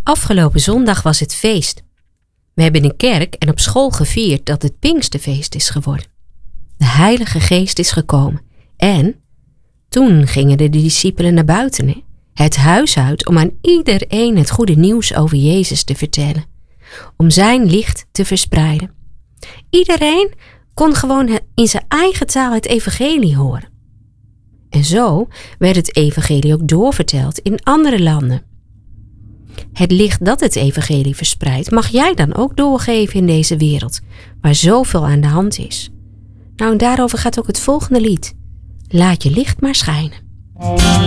Afgelopen zondag was het feest. We hebben in kerk en op school gevierd dat het Pinksterfeest is geworden. De Heilige Geest is gekomen en toen gingen de discipelen naar buiten, het huis uit, om aan iedereen het goede nieuws over Jezus te vertellen, om zijn licht te verspreiden. Iedereen kon gewoon in zijn eigen taal het evangelie horen. En zo werd het evangelie ook doorverteld in andere landen. Het licht dat het evangelie verspreidt, mag jij dan ook doorgeven in deze wereld, waar zoveel aan de hand is. Nou, en daarover gaat ook het volgende lied. Laat je licht maar schijnen.